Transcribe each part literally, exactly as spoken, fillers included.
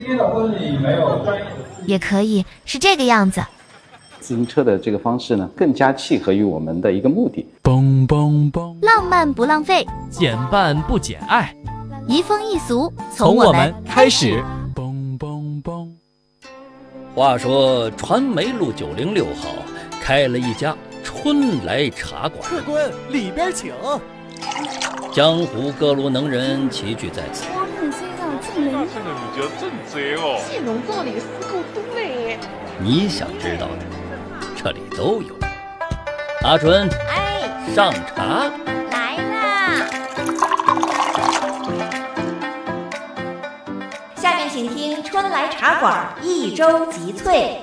今天的婚礼没有专业的也可以是这个样子。 自行车的这个方式呢，更加契合于我们的一个目的。 嘣嘣嘣， 浪漫不浪费， 减半不减爱， 移风易俗， 从我们开始。 嘣嘣嘣。 话说传媒路九零六号开了一家春来茶馆， 客官里边请。 江湖各路能人齐聚在此。 我认识到正人， 现在女角真贼哦， 这种道理是够多嘞。 你想知道的，这里都有。阿纯， 哎， 上茶来啦！下面请听春来茶馆一周集萃。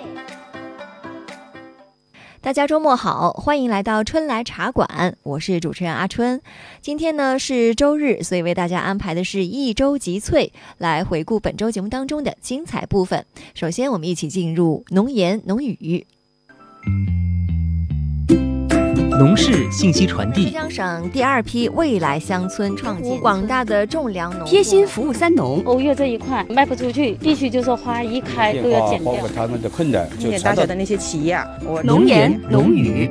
大家周末好，欢迎来到春来茶馆，我是主持人阿春。今天呢是周日，所以为大家安排的是一周集萃，来回顾本周节目当中的精彩部分。首先我们一起进入农言农语。 农事信息传递。 浙江省第二批未来乡村创建，广大的种粮农贴心服务三农。 欧月这一块卖不出去，必须就是花一开都要减掉。 包括他们的困难， 重点大小的那些企业啊，我农言农语。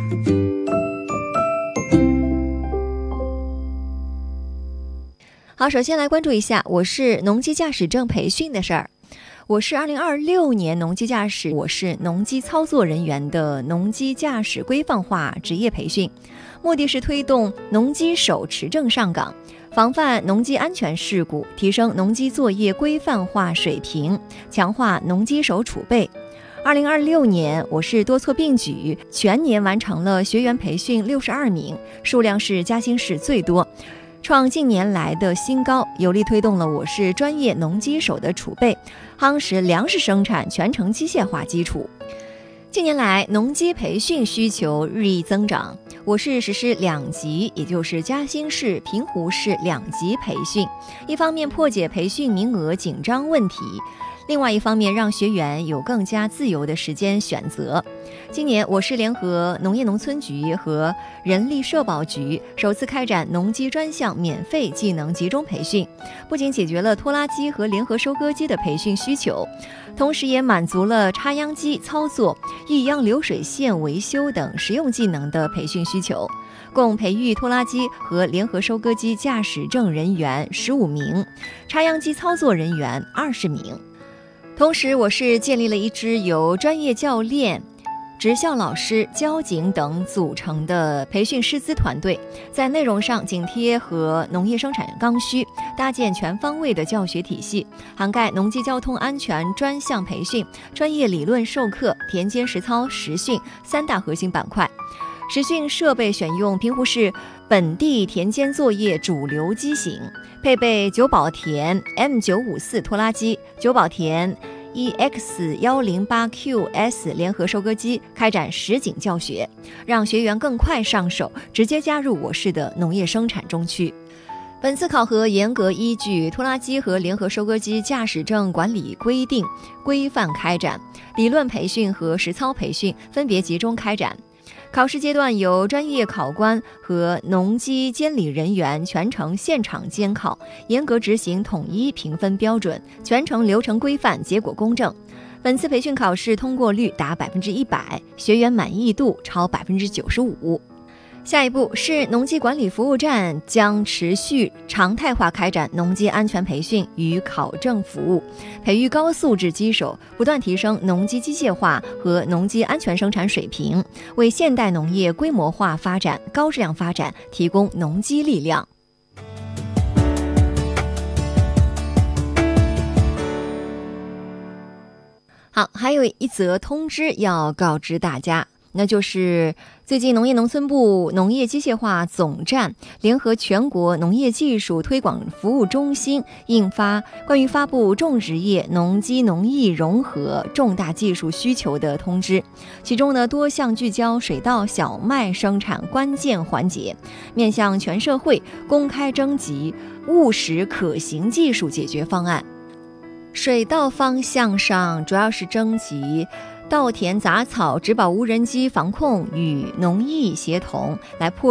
好，首先来关注一下我市农机驾驶证培训的事儿。我市二零二六年农机驾驶我市农机操作人员的农机驾驶规范化职业培训，目的是推动农机手持证上岗，防范农机安全事故，提升农机作业规范化水平，强化农机手储备。二零二六年，我市多措并举，全年完成了学员培训六十二名，数量是嘉兴市最多，创近年来的新高，有力推动了我市专业农机手的储备，夯实粮食生产全程机械化基础。近年来，农机培训需求日益增长，我市实施两级，也就是嘉兴市、平湖市两级培训，一方面破解培训名额紧张问题，另外一方面让学员有更加自由的时间选择。今年，我市联合农业农村局和人力社保局首次开展农机专项免费技能集中培训，不仅解决了拖拉机和联合收割机的培训需求，同时也满足了插秧机操作、育秧流水线维修等实用技能的培训需求，共培育拖拉机和联合收割机驾驶证人员十五名，插秧机操作人员二十名。同时，我市建立了一支由专业教练、职校老师、交警等组成的培训师资团队，在内容上紧贴和农业生产刚需，搭建全方位的教学体系，涵盖农机交通安全专项培训、专业理论授课、田间实操实训三大核心板块。实训设备选用平湖市本地田间作业主流机型，配备九宝田 M 九五四拖拉机、九宝田 E X 一零八 Q S 联合收割机，开展实景教学，让学员更快上手，直接加入我市的农业生产中去。本次考核严格依据拖拉机和联合收割机驾驶证管理规定规范开展，理论培训和实操培训分别集中开展。考试阶段由专业考官和农机监理人员全程现场监考，严格执行统一评分标准，全程流程规范，结果公正。本次培训考试通过率达百分之一百，学员满意度超百分之九十五。下一步，市农机管理服务站将持续常态化开展农机安全培训与考证服务，培育高素质机手，不断提升农机机械化和农机安全生产水平，为现代农业规模化发展、高质量发展提供农机力量。好，还有一则通知要告知大家，那就是最近农业农村部农业机械化总站联合全国农业技术推广服务中心印发关于发布种植业农机农艺融合重大技术需求的通知，其中呢多项聚焦水稻、小麦生产关键环节，面向全社会公开征集务实可行技术解决方案。水稻方向上主要是征集稻田杂草植保无人机防控与农艺协同，来破